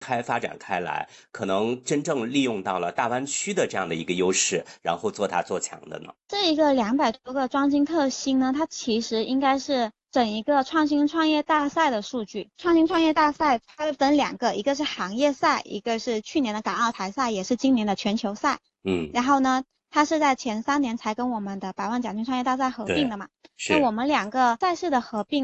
发展开来，可能真正利用到了大湾区的这样的一个优势，然后做大做强的呢？ 这一个200多个专精特新呢，它其实应该是整一个创新创业大赛的数据。创新创业大赛它分两个，一个是行业赛，一个是去年的港澳台赛，也是今年的全球赛。 嗯， 然后呢，它是在前3年才跟我们的百万奖金创业大赛合并对， 的嘛。那是。 我们2个赛事的合并